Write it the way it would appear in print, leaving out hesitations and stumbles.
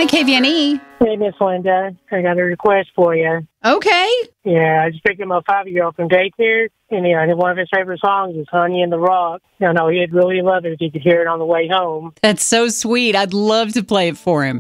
Hi, KVNE. Hey, Miss Linda. I got a request for you. Okay. Yeah, I just picked up my 5-year-old from daycare, and one of his favorite songs is Honey in the Rock. I know he'd really love it if he could hear it on the way home. That's so sweet. I'd love to play it for him.